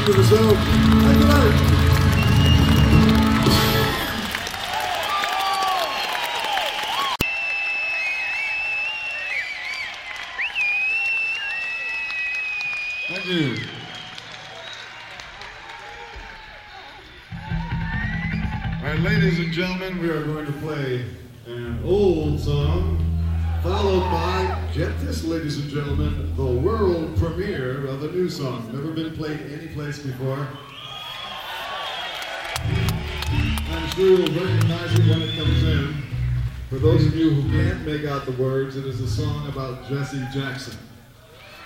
welcome to the show. Thank you, Larry. Thank you. All right, ladies and gentlemen, we are going to play an old song, followed by, get this, ladies and gentlemen, the world premiere of a new song. Never been played any place before. I'm sure you'll recognize it when it comes in. For those of you who can't make out the words, it is a song about Jesse Jackson.